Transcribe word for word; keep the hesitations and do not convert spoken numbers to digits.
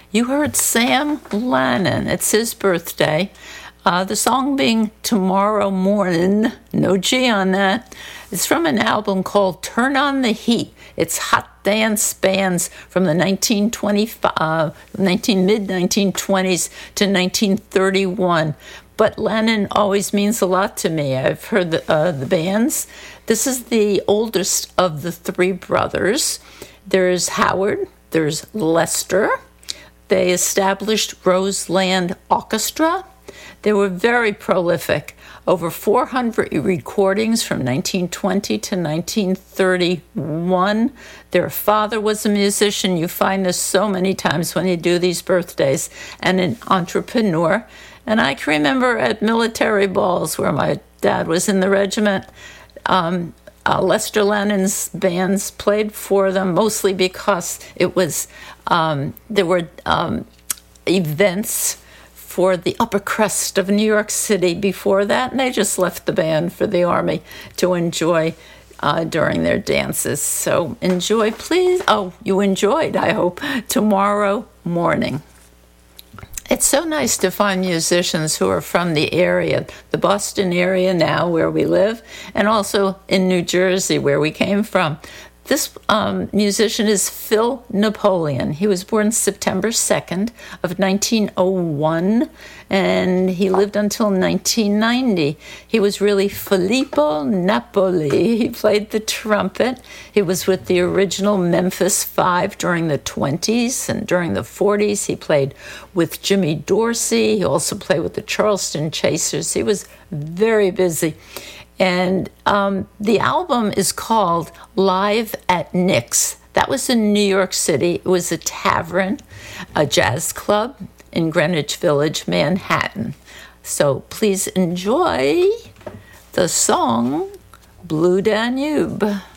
You heard Sam Lennon. It's his birthday. Uh, the song being Tomorrow Morning, no G on that. It's from an album called Turn on the Heat. It's hot dance bands from the nineteen twenty-five, uh, nineteen, mid nineteen twenties to nineteen thirty-one. But Lennon always means a lot to me. I've heard the, uh, the bands. This is the oldest of the three brothers. There's Howard. There's Lester. They established Roseland Orchestra. They were very prolific. Over four hundred recordings from nineteen twenty to nineteen thirty-one. Their father was a musician. You find this so many times when you do these birthdays. And an entrepreneur. And I can remember at military balls where my dad was in the regiment, um, uh, Lester Lennon's bands played for them, mostly because it was um, there were um, events for the upper crust of New York City before that, and they just left the band for the Army to enjoy uh, during their dances. So enjoy, please. Oh, you enjoyed, I hope, Tomorrow Morning. It's so nice to find musicians who are from the area, the Boston area now where we live, and also in New Jersey where we came from. This um, musician is Phil Napoleon. He was born September second of nineteen oh one, and he lived until nineteen ninety. He was really Filippo Napoli. He played the trumpet. He was with the original Memphis Five during the twenties, and during the forties he played with Jimmy Dorsey. He also played with the Charleston Chasers. He was very busy. And um, the album is called Live at Nick's. That was in New York City. It was a tavern, a jazz club in Greenwich Village, Manhattan. So please enjoy the song Blue Danube.